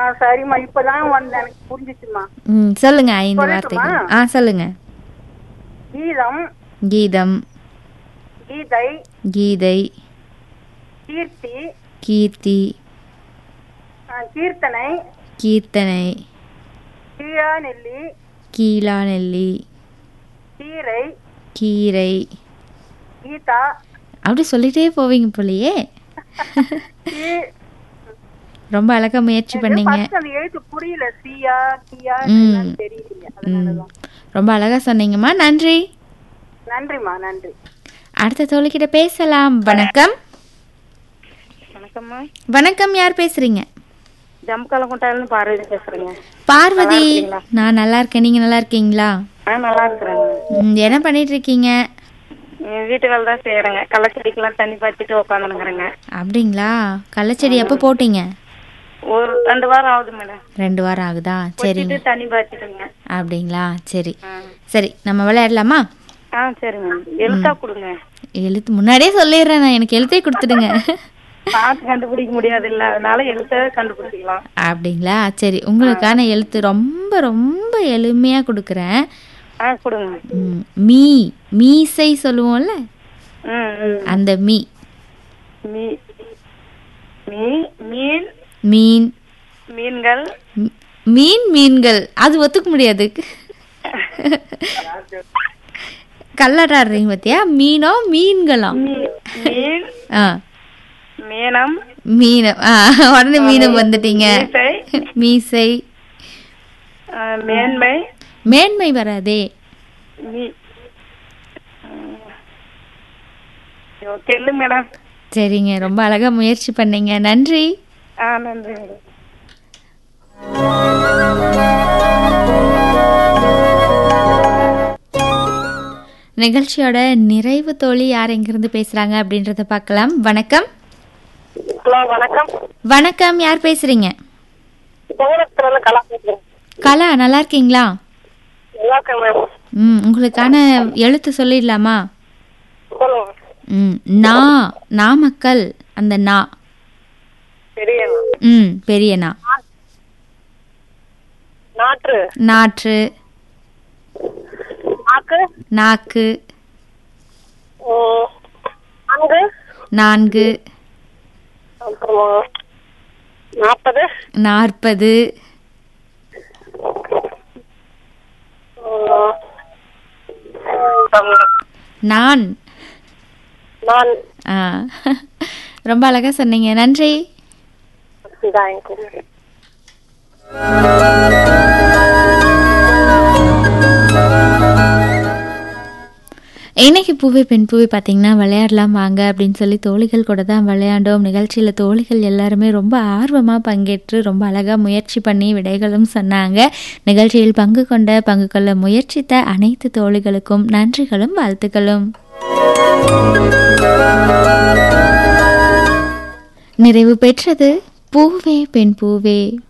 சரிம்மா, இப்பதான் வந்து எனக்கு புரிஞ்சிச்சுமா. சொல்லுங்க 5 சொல்லட்டுமா? வார்த்தைகள். சொல்லுங்க. கீதம், கீதம், கீதை, கீதை, கீர்த்தி, கீர்த்தி, கீர்த்தனை, கீர்த்தனை, கீழாநெல்லி, கீழாநெல்லி, கீரை, கீரை. கீதா, அப்படி சொல்லிட்டே போவீங்க போலயே. கீ- ரொம்ப அழகா முயற்சி எனக்கு பண்ணீங்க. first அந்த எழுத்து புரியல. சியா கியா என்னன்னு தெரியல. அதனாலதான். ரொம்ப அழகா சொன்னீங்கம்மா. நன்றி. நன்றிம்மா, நன்றி. அடுத்த தோழிக்கிட்ட பேசலாம். வணக்கம். வணக்கம்மா. வணக்கம், யார் பேசுறீங்க? ஜம்காலங்குட்டாயிலிருந்து பார்வதி பேசுறேங்க. பார்வதி, நான் நல்லா இருக்கேன். நீங்க நல்லா இருக்கீங்களா? நல்லா இருக்கிறேங்க. என்ன பண்ணிட்டு இருக்கீங்க? வீட்டு வேலை தான் செய்யறேங்க. கள்ளச்செடிக்கெல்லாம் தண்ணி பாய்ச்சிட்டு உட்காந்துருக்குறேங்க. அப்படிங்களா? கள்ளச்செடி எப்போ போட்டீங்க? ஒரு 2 வாரம் ஆகுது மேடம். 2 வாரம் ஆகுதா? சரிங்க. தண்ணி பாய்ச்சிட்டுங்க. அப்படிங்களா? சரி சரி, நம்ம விளையாடலாமா? சரிங்க. எழுத்தா கொடுங்க. எழுத்து முன்னாடியே சொல்லிடுறேன் நான், எனக்கு எழுத்தே கொடுத்துடுங்க. பார்த்து கண்டுபிடிக்க முடியாது இல்ல, அதனால எழுத்த கண்டுபிடிச்சிக்கலாம். அப்படிங்களா? சரி, உங்களுக்கான எழுத்து ரொம்ப ரொம்ப எளிமையா கொடுக்குறேன். கொடுங்க. மீ, மீசை சொல்லுவோம்ல, அந்த மீ. மீன், மீன், மீன்கள், மீன்கள் அது ஒத்துக்க முடியாது. கல்லாடுறீங்க பத்தியா? மீனோ மீன்களா? மீனம், மீனம். உடனே மீனம் வந்துட்டீங்க. மீசை, மேன்மை, மேன்மை வராதே. மேடம். சரிங்க, ரொம்ப அழகா முயற்சி பண்ணீங்க. நன்றி. நன்றி மேடம். நிகழ்ச்சியோட நிறைவு தோழி யார் எங்கிருந்து பேசுறாங்க அப்படின்றத பார்க்கலாம். வணக்கம். வணக்கம். வணக்கம், யார் பேசுறீங்க? கலா, நல்லா இருக்கீங்களா? உங்களுக்கான எழுத்து சொல்லிடலாமா? நாமக்கல், அந்த நா. பெரிய நா. நாற்று, நாக்கு, 4, 40, நான். ரொம்ப அழகா சொன்னீங்க. நன்றி. இன்னைக்கு பூவே பெண் பூவே பார்த்தீங்கன்னா விளையாடலாம் வாங்க அப்படின்னு சொல்லி தோழிகள் கூட தான் விளையாண்டோம். நிகழ்ச்சியில் தோழிகள் எல்லாருமே ரொம்ப ஆர்வமாக பங்கேற்று ரொம்ப அழகாக முயற்சி பண்ணி விடைகளும் சொன்னாங்க. நிகழ்ச்சியில் பங்கு கொள்ள முயற்சித்த அனைத்து தோழிகளுக்கும் நன்றிகளும் வாழ்த்துக்களும். நிறைவு பெற்றது பூவே பெண் பூவே.